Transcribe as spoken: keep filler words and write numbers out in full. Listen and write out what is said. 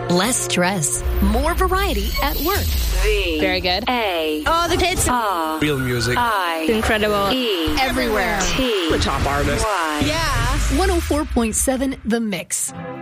less stress, more variety at work. V. Very good. A. Oh, the hits. R. Real music. I. Incredible. E. Everywhere. T. The top artist. Y. Yeah. one oh four point seven The Mix.